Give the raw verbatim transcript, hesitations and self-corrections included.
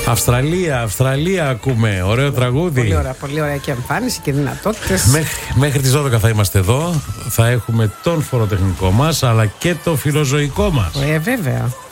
Αυστραλία, Αυστραλία ακούμε. Ωραίο τραγούδι. Πολύ ωραία, πολύ ωραία και εμφάνιση και δυνατότητες. Μέχρι, μέχρι τις δώδεκα θα είμαστε εδώ. Θα έχουμε τον φοροτεχνικό μας αλλά και το φιλοζωικό μας. Ε, βέβαια.